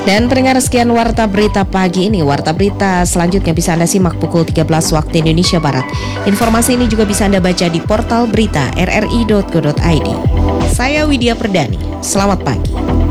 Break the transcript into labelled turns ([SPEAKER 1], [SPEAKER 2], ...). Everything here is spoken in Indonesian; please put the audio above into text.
[SPEAKER 1] Dan pendengar, sekian Warta Berita pagi ini. Warta Berita selanjutnya bisa Anda simak pukul 13 waktu Indonesia Barat. Informasi ini juga bisa Anda baca di portal berita rri.co.id. Saya Widya Perdani, selamat pagi.